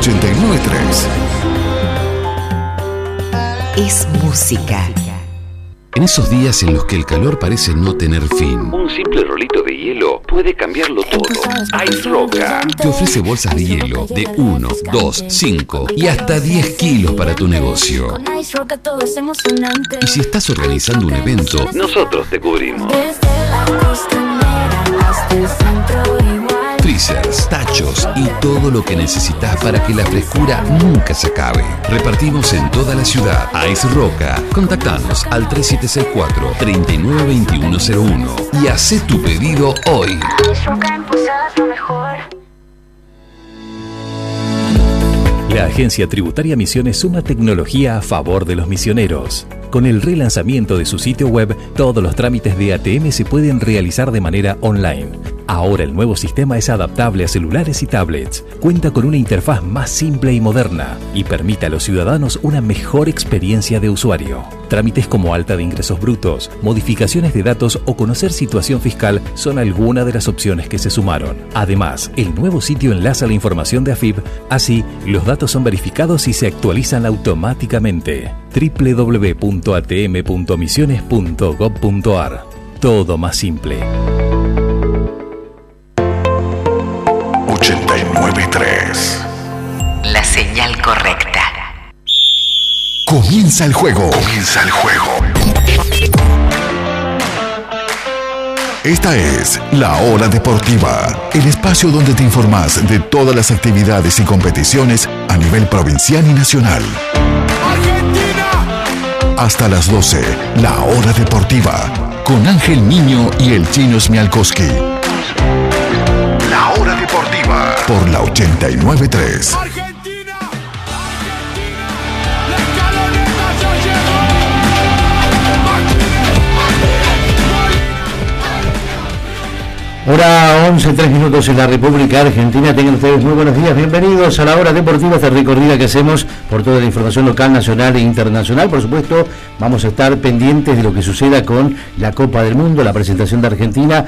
89.3. Es música. En esos días en los que el calor parece no tener fin, un simple rolito de hielo puede cambiarlo todo. Ice Roca te ofrece bolsas de hielo de 1, 2, 5 y hasta 10 kilos para tu negocio. Y si estás organizando un evento, nosotros te cubrimos. Freezers, tachos y todo lo que necesitas para que la frescura nunca se acabe. Repartimos en toda la ciudad. Ice Roca. Contactanos al 3764-392101 y haz tu pedido hoy. La Agencia Tributaria Misiones suma tecnología a favor de los misioneros. Con el relanzamiento de su sitio web, todos los trámites de ATM se pueden realizar de manera online. Ahora el nuevo sistema es adaptable a celulares y tablets, cuenta con una interfaz más simple y moderna y permite a los ciudadanos una mejor experiencia de usuario. Trámites como alta de ingresos brutos, modificaciones de datos o conocer situación fiscal son algunas de las opciones que se sumaron. Además, el nuevo sitio enlaza la información de AFIP, así los datos son verificados y se actualizan automáticamente. www.atm.misiones.gov.ar. Todo más simple. 89.3. La señal correcta. Comienza el juego. Comienza el juego. Esta es La Hora Deportiva, el espacio donde te informás de todas las actividades y competiciones a nivel provincial y nacional. ¡Argentina! Hasta las 12, La Hora Deportiva, con Ángel Niño y el Chino Smialkowski. La Hora Deportiva, por la 89.3. Hora 11, 3 minutos en la República Argentina. Tengan ustedes muy buenos días, bienvenidos a la Hora Deportiva, esta recorrida que hacemos por toda la información local, nacional e internacional. Por supuesto, vamos a estar pendientes de lo que suceda con la Copa del Mundo, la presentación de Argentina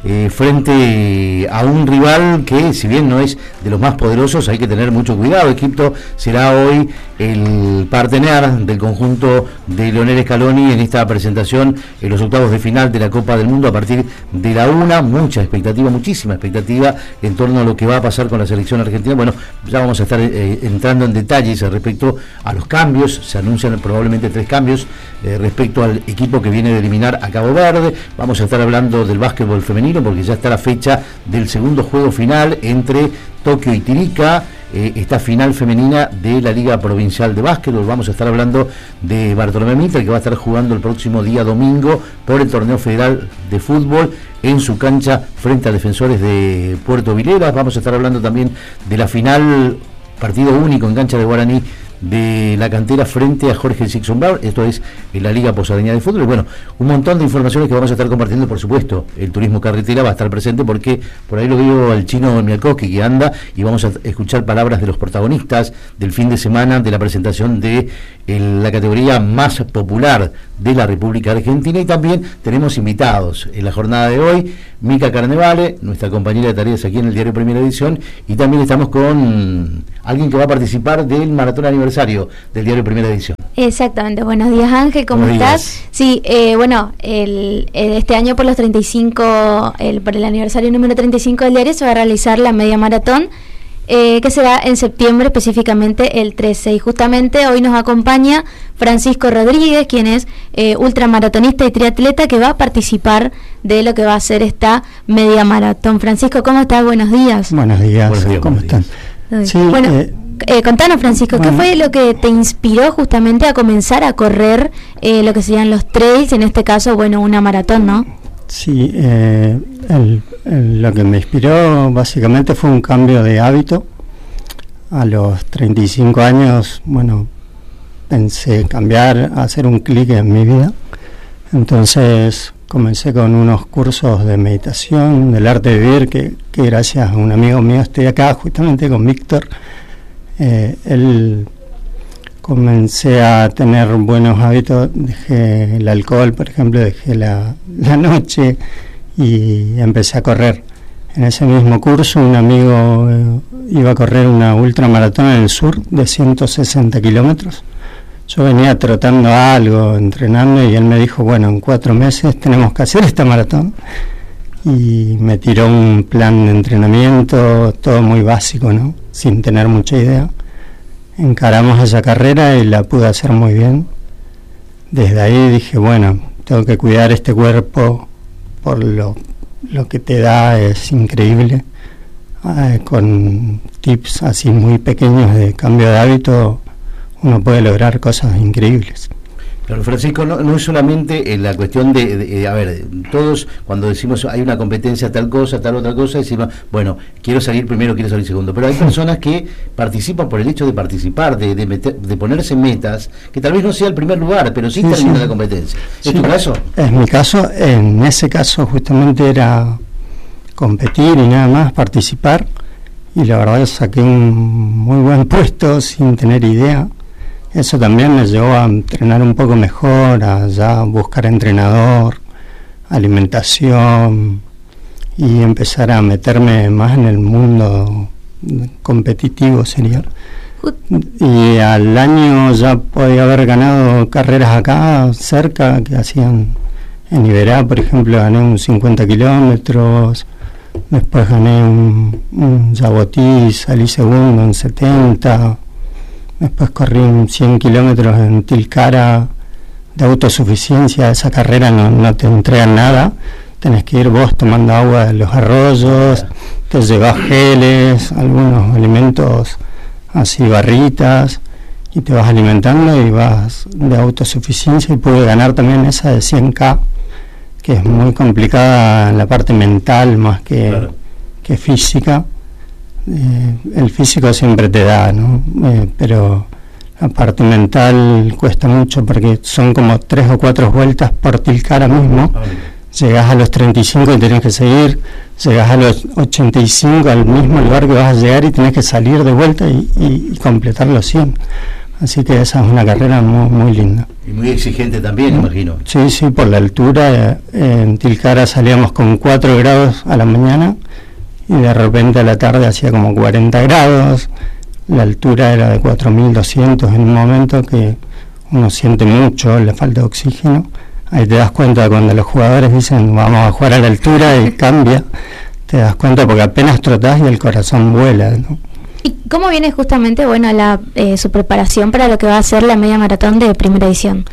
frente a un rival que, si bien no es de los más poderosos, hay que tener mucho cuidado. Egipto será hoy el partener del conjunto de Lionel Scaloni en esta presentación en los octavos de final de la Copa del Mundo a partir de la 1. Muchísima expectativa en torno a lo que va a pasar con la selección argentina. Bueno, ya vamos a estar entrando en detalles respecto a los cambios. Se anuncian probablemente 3 cambios respecto al equipo que viene de eliminar a Cabo Verde. Vamos a estar hablando del básquetbol femenino porque ya está la fecha del segundo juego final entre Tokio y Tirica. Esta final femenina de la Liga Provincial de Básquetbol. Vamos a estar hablando de Bartolomé Mitre, que va a estar jugando el próximo día domingo por el Torneo Federal de Fútbol en su cancha frente a Defensores de Puerto Vileras. Vamos a estar hablando también de la final, partido único en cancha de Guaraní, de la cantera frente a Jorge Sixon Bar. Esto es en la Liga Posadeña de Fútbol. Bueno, un montón de informaciones que vamos a estar compartiendo. Por supuesto, el turismo carretera va a estar presente porque por ahí lo veo al Chino Smialkowski que anda, y vamos a escuchar palabras de los protagonistas del fin de semana de la presentación de la categoría más popular de la República Argentina. Y también tenemos invitados en la jornada de hoy: Mica Carnevale, nuestra compañera de tareas aquí en el diario Primera Edición, y también estamos con alguien que va a participar del maratón aniversario del diario Primera Edición. Exactamente. Buenos días, Ángel, ¿cómo estás? Sí, bueno, este año por los 35, por el aniversario número 35 del diario se va a realizar la media maratón, que será en septiembre, específicamente el 13, y justamente hoy nos acompaña Francisco Rodríguez, quien es ultramaratonista y triatleta, que va a participar de lo que va a ser esta media maratón. Francisco, ¿cómo estás? Buenos días. Buenos días, ¿cómo están? Sí, bueno, contanos, Francisco, ¿qué fue lo que te inspiró justamente a comenzar a correr lo que serían los trails, en este caso, bueno, una maratón, ¿no? Sí, lo que me inspiró básicamente fue un cambio de hábito. A los 35 años, bueno, pensé cambiar, hacer un clic en mi vida. Entonces comencé con unos cursos de meditación, del arte de vivir, que gracias a un amigo mío estoy acá justamente con Víctor. Él comencé a tener buenos hábitos, dejé el alcohol, por ejemplo, dejé la noche y empecé a correr. En ese mismo curso un amigo iba a correr una ultramaratón en el sur de 160 kilómetros. Yo venía trotando algo, entrenando, y él me dijo, bueno, en 4 meses tenemos que hacer esta maratón. Y me tiró un plan de entrenamiento, todo muy básico, ¿no? Sin tener mucha idea. Encaramos esa carrera y la pude hacer muy bien. Desde ahí dije, bueno, tengo que cuidar este cuerpo por lo que te da, es increíble. Con tips así muy pequeños de cambio de hábito, uno puede lograr cosas increíbles. Claro, Francisco, no es solamente la cuestión de, a ver, todos cuando decimos hay una competencia, tal cosa, tal otra cosa, decimos, bueno, quiero salir primero, quiero salir segundo, pero hay personas que participan por el hecho de participar, de ponerse metas, que tal vez no sea el primer lugar, pero sí terminar la competencia. ¿Es tu caso? Es mi caso. En ese caso justamente era competir y nada más, participar, y la verdad saqué un muy buen puesto sin tener idea. Eso también me llevó a entrenar un poco mejor, a ya buscar entrenador, alimentación, y empezar a meterme más en el mundo competitivo sería. Y al año ya podía haber ganado carreras acá cerca que hacían en Iberá, por ejemplo, gané un 50 kilómetros, después gané un Jabotí, salí segundo en 70. Después corrí 100 kilómetros en Tilcara de autosuficiencia. Esa carrera no te entregan nada, tenés que ir vos tomando agua de los arroyos, te llevas geles, algunos alimentos así, barritas, y te vas alimentando y vas de autosuficiencia. Y pude ganar también esa de 100K, que es muy complicada en la parte mental más que física. El físico siempre te da, ¿no? Pero la parte mental cuesta mucho porque son como 3 o 4 vueltas por Tilcara mismo. Llegás a los 35 y tenés que seguir, llegás a los 85 al mismo lugar que vas a llegar y tenés que salir de vuelta y completar los 100. Así que esa es una carrera muy, muy linda. Y muy exigente también, imagino. Sí, por la altura. En Tilcara salíamos con 4 grados a la mañana, y de repente a la tarde hacía como 40 grados, la altura era de 4.200 en un momento que uno siente mucho la falta de oxígeno. Ahí te das cuenta cuando los jugadores dicen vamos a jugar a la altura y cambia, te das cuenta porque apenas trotás y el corazón vuela, ¿no? ¿Y cómo viene justamente su preparación para lo que va a ser la media maratón de primera edición?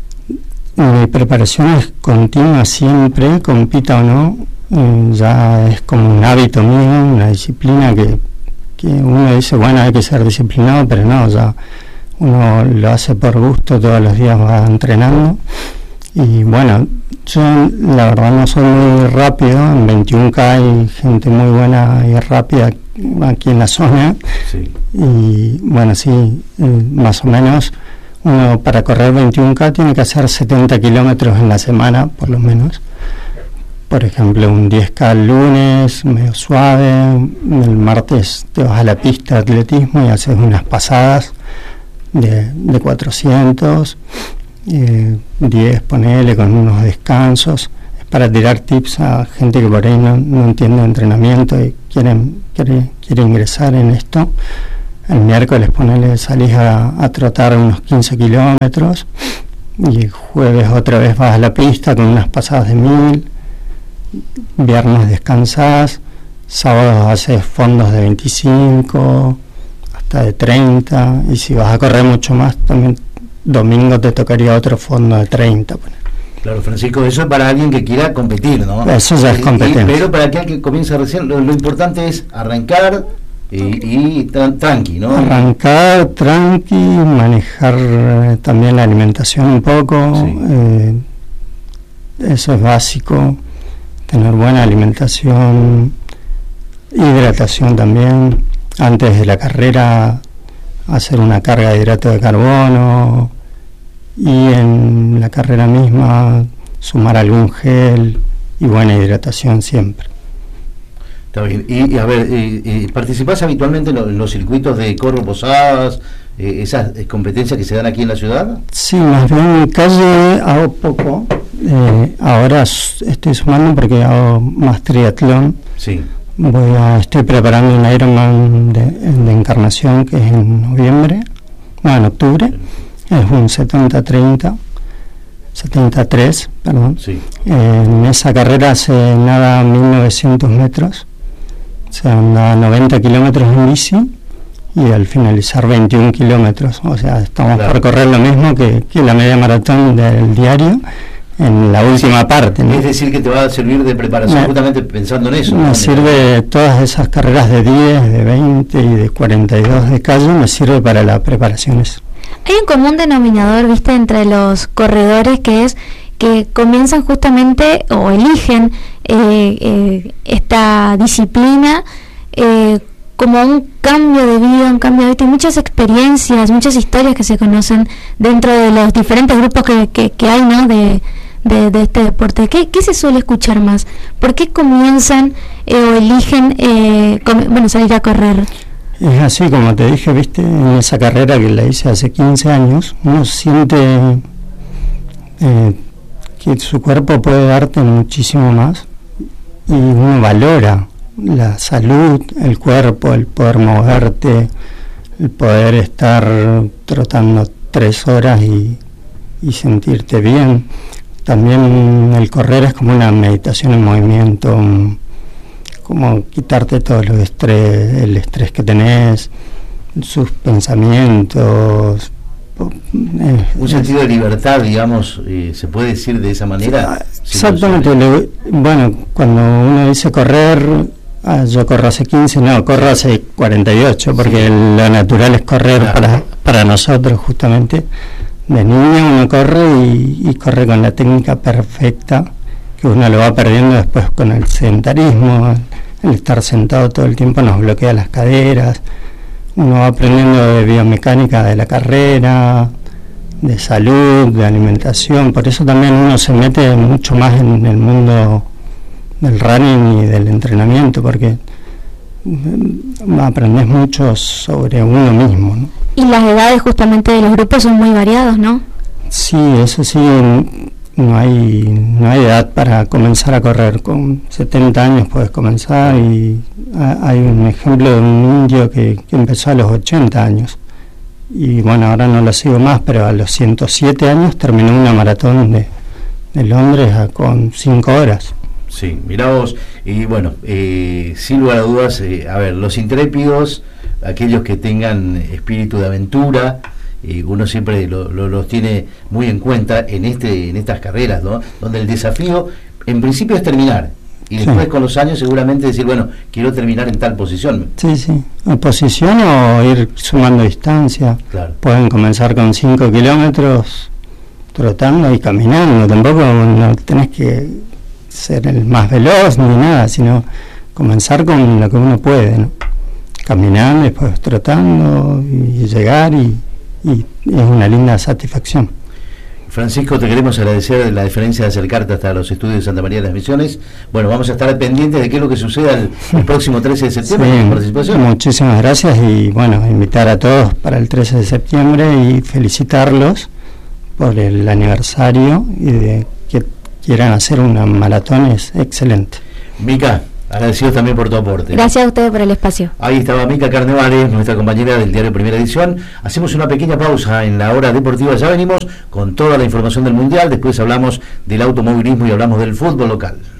Mi preparación es continua siempre, compita o no. Ya es como un hábito mío, una disciplina que uno dice, bueno, hay que ser disciplinado, pero no, ya uno lo hace por gusto, todos los días va entrenando. Y bueno, yo la verdad no soy muy rápido, en 21K hay gente muy buena y rápida aquí en la zona. Sí. Y bueno, sí, más o menos uno para correr 21K tiene que hacer 70 kilómetros en la semana, por lo menos. Por ejemplo, un 10K el lunes, medio suave, el martes te vas a la pista de atletismo y haces unas pasadas de 400, 10 ponele con unos descansos. Es para tirar tips a gente que por ahí no entiende entrenamiento y quiere ingresar en esto. El miércoles ponele, salís a trotar unos 15 kilómetros y el jueves otra vez vas a la pista con unas pasadas de 1000. Viernes descansás, sábados haces fondos de 25 hasta de 30, y si vas a correr mucho más también domingo te tocaría otro fondo de 30. Claro, Francisco, eso es para alguien que quiera competir, ¿no? Eso ya es competencia. Pero para aquel que comienza recién, lo importante es arrancar y tranqui, ¿no? Arrancar tranqui, manejar también la alimentación un poco, sí. Eso es básico. Tener buena alimentación, hidratación también. Antes de la carrera, hacer una carga de hidrato de carbono, y en la carrera misma sumar algún gel y buena hidratación siempre. Está bien. Y a ver, ¿participás habitualmente en los circuitos de Corro Posadas, esas competencias que se dan aquí en la ciudad? Sí, más bien en calle hago poco. Ahora estoy sumando porque hago más triatlón. Sí. Estoy preparando un Ironman de Encarnación, que es en noviembre, en octubre. Es un 73, perdón. Sí. En esa carrera se nada 1900 metros, o sea, anda 90 kilómetros en bici y al finalizar 21 kilómetros. O sea, estamos por correr lo mismo que la media maratón del diario en la última parte, ¿no? Es decir, que te va a servir de preparación justamente pensando en eso. Me sirve todas esas carreras de 10, de 20 y de 42 de calle, me sirve para la preparación eso. Hay un común denominador, viste, entre los corredores, que es que comienzan justamente o eligen esta disciplina como un cambio de vida, un cambio de vida. Hay muchas experiencias, muchas historias que se conocen dentro de los diferentes grupos que hay, ¿no? de este deporte. ¿Qué se suele escuchar más? ¿Por qué comienzan o eligen salir a correr? Es así, como te dije, viste, en esa carrera que la hice hace 15 años, uno siente que su cuerpo puede darte muchísimo más y uno valora la salud, el cuerpo, el poder moverte, el poder estar trotando 3 horas y sentirte bien. También el correr es como una meditación en movimiento, como quitarte todo el estrés que tenés, sus pensamientos. Un sentido de libertad, digamos, se puede decir de esa manera. Exactamente. Bueno, cuando uno dice correr, yo corro hace 15, no, corro hace 48, porque lo natural es correr para nosotros justamente. De niño uno corre y corre con la técnica perfecta, que uno lo va perdiendo después con el sedentarismo. El estar sentado todo el tiempo nos bloquea las caderas. Uno va aprendiendo de biomecánica de la carrera, de salud, de alimentación. Por eso también uno se mete mucho más en el mundo del running y del entrenamiento, porque aprendes mucho sobre uno mismo, ¿no? Y las edades justamente de los grupos son muy variados, ¿no? Sí, eso sí, no hay edad para comenzar a correr. Con 70 años puedes comenzar, y hay un ejemplo de un indio que empezó a los 80 años. Y bueno, ahora no lo sigo más, pero a los 107 años terminó una maratón de Londres con 5 horas. Sí, mirá vos, y bueno, sin lugar a dudas, los intrépidos, aquellos que tengan espíritu de aventura, uno siempre los tiene muy en cuenta en estas carreras, ¿no? Donde el desafío en principio es terminar, y después con los años seguramente decir, bueno, quiero terminar en tal posición. Sí, posición o ir sumando distancia. Claro. Pueden comenzar con 5 kilómetros trotando y caminando, tampoco no tenés que ser el más veloz ni nada, sino comenzar con lo que uno puede, ¿no? Caminando, después trotando y llegar, y es una linda satisfacción. Francisco, te queremos agradecer la diferencia de acercarte hasta los estudios de Santa María de las Misiones. Bueno, vamos a estar pendientes de qué es lo que suceda el próximo 13 de septiembre en tu participación. Muchísimas gracias, y bueno, invitar a todos para el 13 de septiembre y felicitarlos por el aniversario, y de que quieran hacer una maratón es excelente. Mica, agradecidos también por tu aporte. Gracias a ustedes por el espacio. Ahí estaba Mica Carnevales, nuestra compañera del diario Primera Edición. Hacemos una pequeña pausa en la hora deportiva, ya venimos con toda la información del Mundial, después hablamos del automovilismo y hablamos del fútbol local.